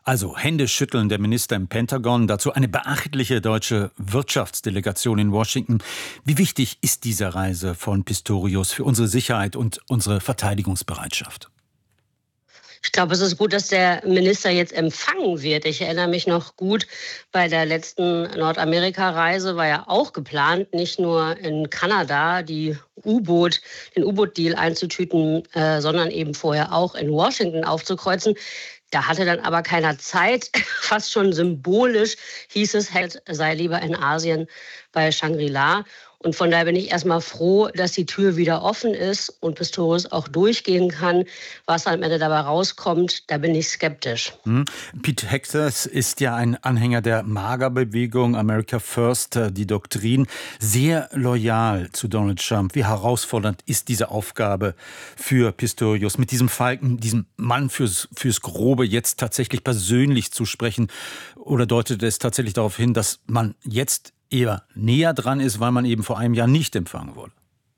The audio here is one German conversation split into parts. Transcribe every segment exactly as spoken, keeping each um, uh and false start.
Also Händeschütteln der Minister im Pentagon, dazu eine beachtliche deutsche Wirtschaftsdelegation in Washington. Wie wichtig ist diese Reise von Pistorius für unsere Sicherheit und unsere Verteidigungsbereitschaft? Ich glaube, es ist gut, dass der Minister jetzt empfangen wird. Ich erinnere mich noch gut, bei der letzten Nordamerika-Reise war ja auch geplant, nicht nur in Kanada die U-Boot, den U-Boot-Deal einzutüten, äh, sondern eben vorher auch in Washington aufzukreuzen. Da hatte dann aber keiner Zeit. Fast schon symbolisch hieß es, er sei lieber in Asien bei Shangri-La. Und von daher bin ich erstmal froh, dass die Tür wieder offen ist und Pistorius auch durchgehen kann. Was am Ende dabei rauskommt, da bin ich skeptisch. Hm. Pete Hegseth ist ja ein Anhänger der MAGA-Bewegung, America First, die Doktrin, sehr loyal zu Donald Trump. Wie herausfordernd ist diese Aufgabe für Pistorius, mit diesem Falken, diesem Mann fürs, fürs Grobe jetzt tatsächlich persönlich zu sprechen? Oder deutet es tatsächlich darauf hin, dass man jetzt eher näher dran ist, weil man eben vor einem Jahr nicht empfangen wurde?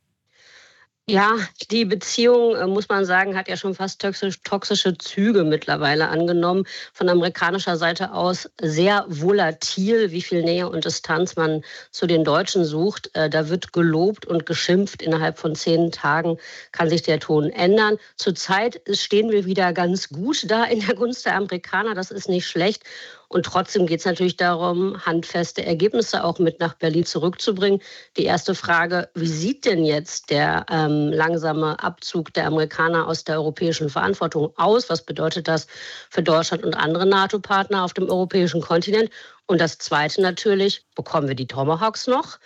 Ja, die Beziehung, äh, muss man sagen, hat ja schon fast toxisch, toxische Züge mittlerweile angenommen. Von amerikanischer Seite aus sehr volatil, wie viel Nähe und Distanz man zu den Deutschen sucht. Äh, da wird gelobt und geschimpft. Innerhalb von zehn Tagen kann sich der Ton ändern. Zurzeit stehen wir wieder ganz gut da in der Gunst der Amerikaner. Das ist nicht schlecht. Und trotzdem geht es natürlich darum, handfeste Ergebnisse auch mit nach Berlin zurückzubringen. Die erste Frage, wie sieht denn jetzt der ähm, langsame Abzug der Amerikaner aus der europäischen Verantwortung aus? Was bedeutet das für Deutschland und andere NATO-Partner auf dem europäischen Kontinent? Und das Zweite natürlich, bekommen wir die Tomahawks noch?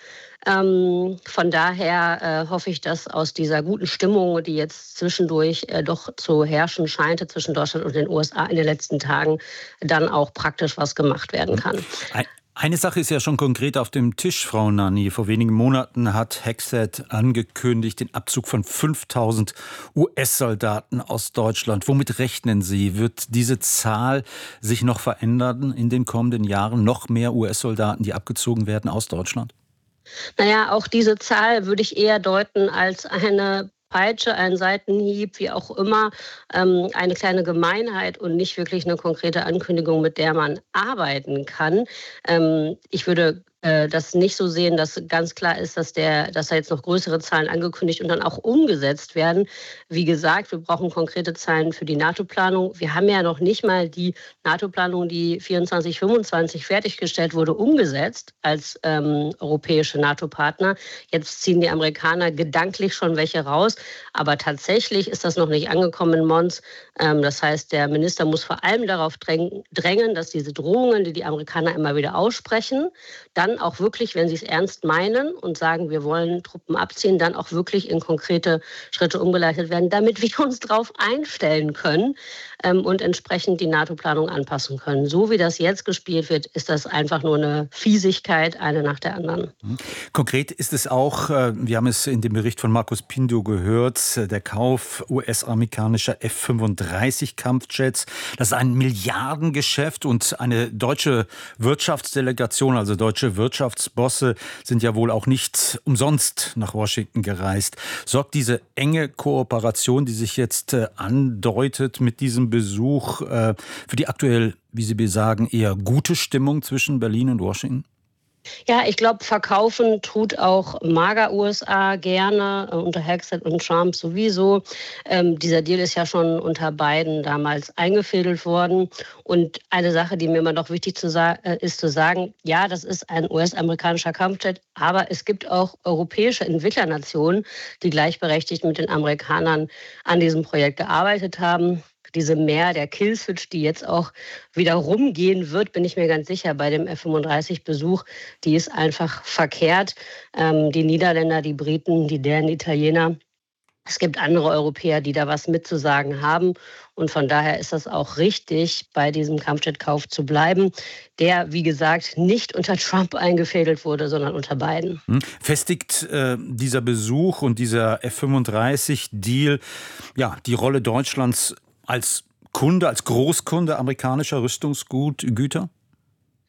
Ähm, von daher äh, hoffe ich, dass aus dieser guten Stimmung, die jetzt zwischendurch äh, doch zu herrschen scheinte zwischen Deutschland und den U S A in den letzten Tagen, dann auch praktisch was gemacht werden kann. Eine Sache ist ja schon konkret auf dem Tisch, Frau Nanni. Vor wenigen Monaten hat Hegseth angekündigt, den Abzug von fünftausend U S-Soldaten aus Deutschland. Womit rechnen Sie? Wird diese Zahl sich noch verändern in den kommenden Jahren? Noch mehr U S-Soldaten, die abgezogen werden aus Deutschland? Naja, auch diese Zahl würde ich eher deuten als eine Peitsche, ein Seitenhieb, wie auch immer, ähm, eine kleine Gemeinheit und nicht wirklich eine konkrete Ankündigung, mit der man arbeiten kann. Ähm, ich würde äh, das nicht so sehen, dass ganz klar ist, dass, der, dass da jetzt noch größere Zahlen angekündigt und dann auch umgesetzt werden. Wie gesagt, wir brauchen konkrete Zahlen für die NATO-Planung. Wir haben ja noch nicht mal die NATO-Planung, die vierundzwanzig fünfundzwanzig fertiggestellt wurde, umgesetzt als ähm, europäische NATO-Partner. Jetzt ziehen die Amerikaner gedanklich schon welche raus. Aber tatsächlich ist das noch nicht angekommen in Mons. Ähm, das heißt, der Minister muss vor allem darauf drängen, dass diese Drohungen, die die Amerikaner immer wieder aussprechen, dann auch wirklich, wenn sie es ernst meinen und sagen, wir wollen Truppen abziehen, dann auch wirklich in konkrete Schritte umgeleitet werden, damit wir uns darauf einstellen können ähm, und entsprechend die NATO-Planung anpassen können. So wie das jetzt gespielt wird, ist das einfach nur eine Fiesigkeit, eine nach der anderen. Konkret ist es auch, wir haben es in dem Bericht von Markus Pinto gehört, der Kauf U S-amerikanischer F fünfunddreißig Kampfjets. Das ist ein Milliardengeschäft und eine deutsche Wirtschaftsdelegation, also deutsche Wirtschaftsbosse sind ja wohl auch nicht umsonst nach Washington gereist. Sorgt diese enge Kooperation, die sich jetzt äh, andeutet mit diesem Besuch, äh, für die aktuell, wie Sie sagen, eher gute Stimmung zwischen Berlin und Washington? Ja, ich glaube, verkaufen tut auch MAGA-U S A gerne, äh, unter Hegseth und Trump sowieso. Ähm, dieser Deal ist ja schon unter Biden damals eingefädelt worden. Und eine Sache, die mir immer noch wichtig zu äh, ist, zu sagen, ja, das ist ein U S-amerikanischer Kampfjet, aber es gibt auch europäische Entwicklernationen, die gleichberechtigt mit den Amerikanern an diesem Projekt gearbeitet haben. Diese Mehr der Killswitch, die jetzt auch wieder rumgehen wird, bin ich mir ganz sicher, bei dem F fünfunddreißig-Besuch, die ist einfach verkehrt. Ähm, die Niederländer, die Briten, die Dänen, die Italiener. Es gibt andere Europäer, die da was mitzusagen haben. Und von daher ist das auch richtig, bei diesem Kampfjetkauf zu bleiben, der, wie gesagt, nicht unter Trump eingefädelt wurde, sondern unter Biden. Festigt äh, dieser Besuch und dieser F fünfunddreißig-Deal ja, die Rolle Deutschlands als Kunde, als Großkunde amerikanischer Rüstungsgüter?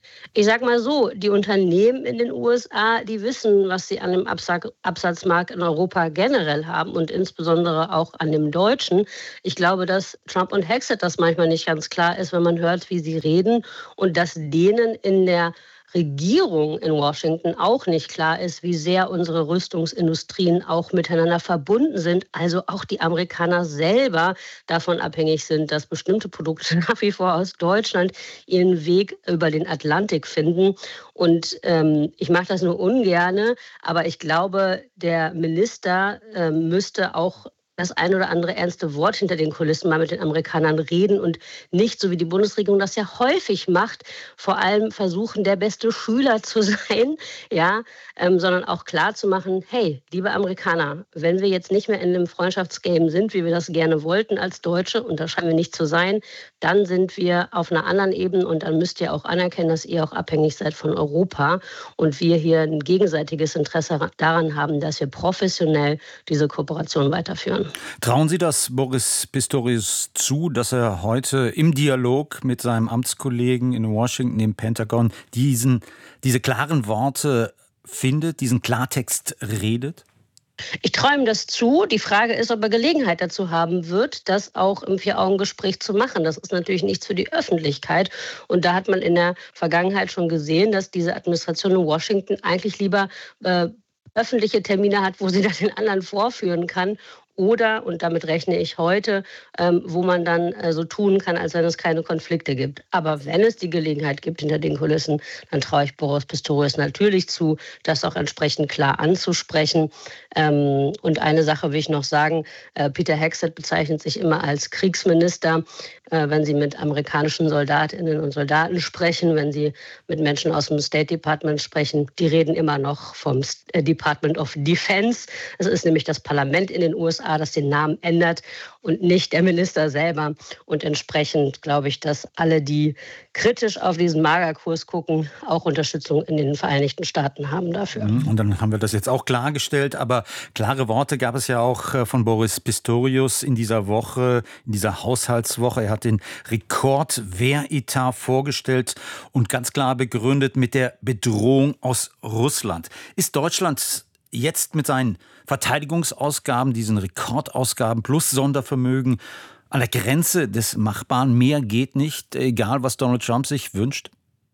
Ich sag mal so, die Unternehmen in den U S A, die wissen, was sie an dem Absatz, Absatzmarkt in Europa generell haben und insbesondere auch an dem deutschen. Ich glaube, dass Trump und Hexet das manchmal nicht ganz klar ist, wenn man hört, wie sie reden und dass denen in der Regierung in Washington auch nicht klar ist, wie sehr unsere Rüstungsindustrien auch miteinander verbunden sind. Also auch die Amerikaner selber davon abhängig sind, dass bestimmte Produkte nach wie vor aus Deutschland ihren Weg über den Atlantik finden. Und ähm, ich mache das nur ungerne, aber ich glaube, der Minister äh, müsste auch das ein oder andere ernste Wort hinter den Kulissen mal mit den Amerikanern reden und nicht, so wie die Bundesregierung das ja häufig macht, vor allem versuchen, der beste Schüler zu sein, ja, ähm, sondern auch klar zu machen, hey, liebe Amerikaner, wenn wir jetzt nicht mehr in einem Freundschaftsgame sind, wie wir das gerne wollten als Deutsche, und da scheinen wir nicht zu sein, dann sind wir auf einer anderen Ebene und dann müsst ihr auch anerkennen, dass ihr auch abhängig seid von Europa und wir hier ein gegenseitiges Interesse daran haben, dass wir professionell diese Kooperation weiterführen. Trauen Sie das Boris Pistorius zu, dass er heute im Dialog mit seinem Amtskollegen in Washington, im Pentagon, diesen, diese klaren Worte findet, diesen Klartext redet? Ich traue ihm das zu. Die Frage ist, ob er Gelegenheit dazu haben wird, das auch im Vier-Augen-Gespräch zu machen. Das ist natürlich nichts für die Öffentlichkeit. Und da hat man in der Vergangenheit schon gesehen, dass diese Administration in Washington eigentlich lieber äh, öffentliche Termine hat, wo sie das den anderen vorführen kann. Oder, und damit rechne ich heute, ähm, wo man dann äh, so tun kann, als wenn es keine Konflikte gibt. Aber wenn es die Gelegenheit gibt hinter den Kulissen, dann traue ich Boris Pistorius natürlich zu, das auch entsprechend klar anzusprechen. Ähm, und eine Sache will ich noch sagen, äh, Peter Hexet bezeichnet sich immer als Kriegsminister, äh, wenn sie mit amerikanischen Soldatinnen und Soldaten sprechen, wenn sie mit Menschen aus dem State Department sprechen. Die reden immer noch vom Department of Defense. Es ist nämlich das Parlament in den U S A, das den Namen ändert und nicht der Minister selber. Und entsprechend glaube ich, dass alle, die kritisch auf diesen Magerkurs gucken, auch Unterstützung in den Vereinigten Staaten haben dafür. Und dann haben wir das jetzt auch klargestellt. Aber klare Worte gab es ja auch von Boris Pistorius in dieser Woche, in dieser Haushaltswoche. Er hat den Rekordwehretat vorgestellt und ganz klar begründet mit der Bedrohung aus Russland. Ist Deutschland jetzt mit seinen Verteidigungsausgaben, diesen Rekordausgaben plus Sondervermögen an der Grenze des Machbaren? Mehr geht nicht, egal was Donald Trump sich wünscht?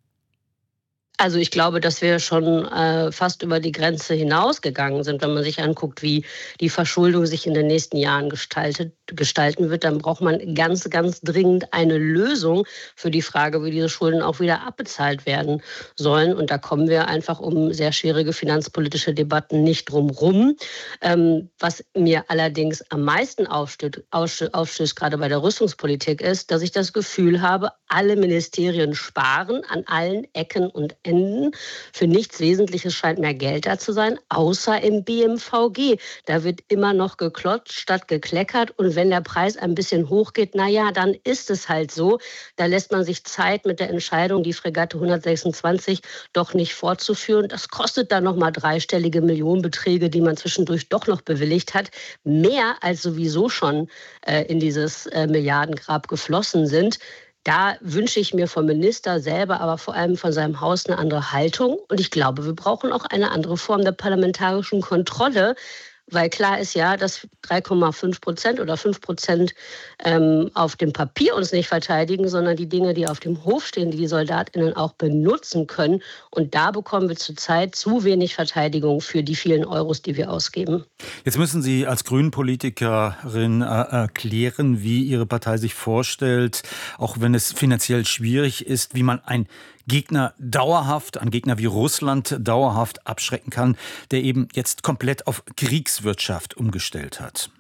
Also ich glaube, dass wir schon äh, fast über die Grenze hinausgegangen sind. Wenn man sich anguckt, wie die Verschuldung sich in den nächsten Jahren gestaltet, gestalten wird, dann braucht man ganz, ganz dringend eine Lösung für die Frage, wie diese Schulden auch wieder abbezahlt werden sollen. Und da kommen wir einfach um sehr schwierige finanzpolitische Debatten nicht drum rum. Ähm, was mir allerdings am meisten aufstößt, aufstößt, gerade bei der Rüstungspolitik, ist, dass ich das Gefühl habe, alle Ministerien sparen an allen Ecken und Enden. Für nichts Wesentliches scheint mehr Geld da zu sein, außer im B M V G. Da wird immer noch geklotzt statt gekleckert. Und wenn der Preis ein bisschen hochgeht, naja, dann ist es halt so. Da lässt man sich Zeit mit der Entscheidung, die Fregatte hundertsechsundzwanzig doch nicht fortzuführen. Das kostet dann nochmal dreistellige Millionenbeträge, die man zwischendurch doch noch bewilligt hat. Mehr als sowieso schon äh, in dieses äh, Milliardengrab geflossen sind. Da wünsche ich mir vom Minister selber, aber vor allem von seinem Haus eine andere Haltung. Und ich glaube, wir brauchen auch eine andere Form der parlamentarischen Kontrolle. Weil klar ist ja, dass drei Komma fünf Prozent oder fünf Prozent ähm, auf dem Papier uns nicht verteidigen, sondern die Dinge, die auf dem Hof stehen, die die SoldatInnen auch benutzen können. Und da bekommen wir zurzeit zu wenig Verteidigung für die vielen Euros, die wir ausgeben. Jetzt müssen Sie als Grünen-Politikerin äh, erklären, wie Ihre Partei sich vorstellt, auch wenn es finanziell schwierig ist, wie man ein Gegner dauerhaft, einen Gegner wie Russland dauerhaft abschrecken kann, der eben jetzt komplett auf Kriegswirtschaft umgestellt hat.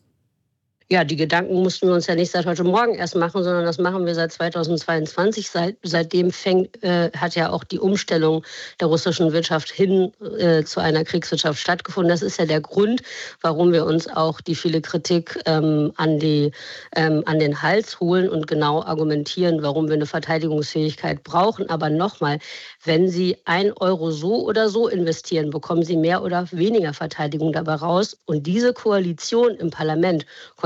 Ja, die Gedanken mussten wir uns ja nicht seit heute Morgen erst machen, sondern das machen wir seit zweitausendzweiundzwanzig. Seit, seitdem fängt, äh, hat ja auch die Umstellung der russischen Wirtschaft hin äh, zu einer Kriegswirtschaft stattgefunden. Das ist ja der Grund, warum wir uns auch die viele Kritik ähm, an, die, ähm, an den Hals holen und genau argumentieren, warum wir eine Verteidigungsfähigkeit brauchen. Aber nochmal, wenn Sie ein Euro so oder so investieren, bekommen Sie mehr oder weniger Verteidigung dabei raus. Und diese Koalition im Parlament konnte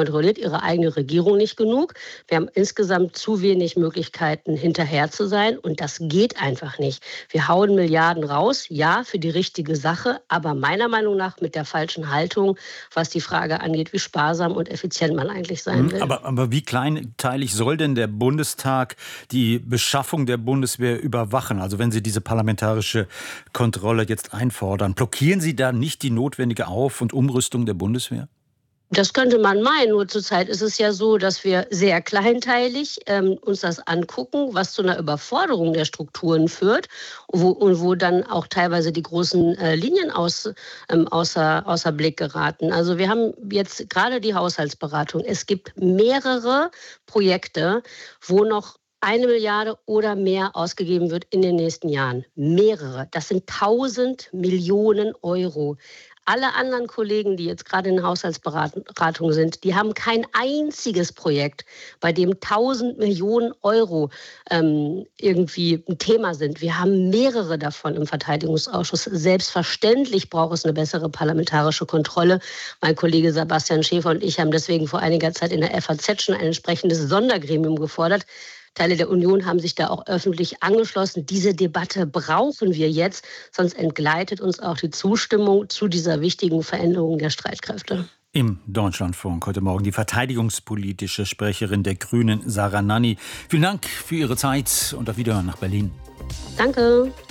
kontrolliert ihre eigene Regierung nicht genug. Wir haben insgesamt zu wenig Möglichkeiten, hinterher zu sein. Und das geht einfach nicht. Wir hauen Milliarden raus, ja, für die richtige Sache, aber meiner Meinung nach mit der falschen Haltung, was die Frage angeht, wie sparsam und effizient man eigentlich sein will. Aber, aber wie kleinteilig soll denn der Bundestag die Beschaffung der Bundeswehr überwachen? Also wenn Sie diese parlamentarische Kontrolle jetzt einfordern, blockieren Sie da nicht die notwendige Auf- und Umrüstung der Bundeswehr? Das könnte man meinen, nur zurzeit ist es ja so, dass wir sehr kleinteilig ähm, uns das angucken, was zu einer Überforderung der Strukturen führt wo, und wo dann auch teilweise die großen äh, Linien aus, ähm, außer, außer Blick geraten. Also wir haben jetzt gerade die Haushaltsberatung. Es gibt mehrere Projekte, wo noch eine Milliarde oder mehr ausgegeben wird in den nächsten Jahren. Mehrere. Das sind tausend Millionen Euro. Alle anderen Kollegen, die jetzt gerade in der Haushaltsberatung sind, die haben kein einziges Projekt, bei dem tausend Millionen Euro ähm, irgendwie ein Thema sind. Wir haben mehrere davon im Verteidigungsausschuss. Selbstverständlich braucht es eine bessere parlamentarische Kontrolle. Mein Kollege Sebastian Schäfer und ich haben deswegen vor einiger Zeit in der F A Z schon ein entsprechendes Sondergremium gefordert. Teile der Union haben sich da auch öffentlich angeschlossen. Diese Debatte brauchen wir jetzt, sonst entgleitet uns auch die Zustimmung zu dieser wichtigen Veränderung der Streitkräfte. Im Deutschlandfunk heute Morgen die verteidigungspolitische Sprecherin der Grünen, Sarah Nanni. Vielen Dank für Ihre Zeit und auf Wiederhören nach Berlin. Danke.